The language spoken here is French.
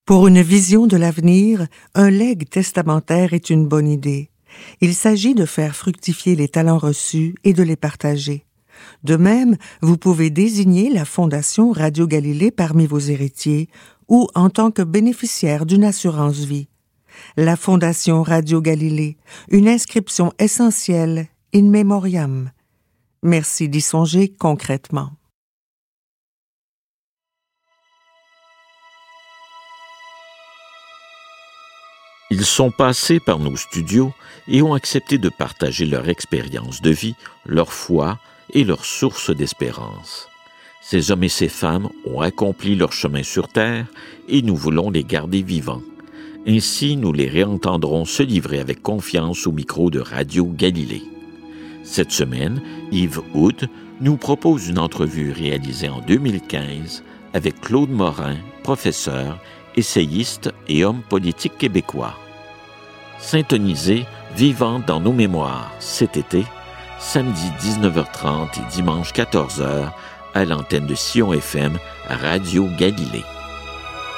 Pour une vision de l'avenir, un legs testamentaire est une bonne idée. Il s'agit de faire fructifier les talents reçus et de les partager. De même, vous pouvez désigner la Fondation Radio Galilée parmi vos héritiers ou en tant que bénéficiaire d'une assurance vie. La Fondation Radio Galilée, une inscription essentielle in memoriam. Merci d'y songer concrètement. Ils sont passés par nos studios et ont accepté de partager leur expérience de vie, leur foi et leur source d'espérance. Ces hommes et ces femmes ont accompli leur chemin sur terre et nous voulons les garder vivants. Ainsi, nous les réentendrons se livrer avec confiance au micro de Radio Galilée. Cette semaine, Yves Hood nous propose une entrevue réalisée en 2015 avec Claude Morin, professeur, essayiste et homme politique québécois. Syntonisez Vivant dans nos mémoires cet été, samedi 19h30 et dimanche 14h à l'antenne de Sion FM à Radio Galilée.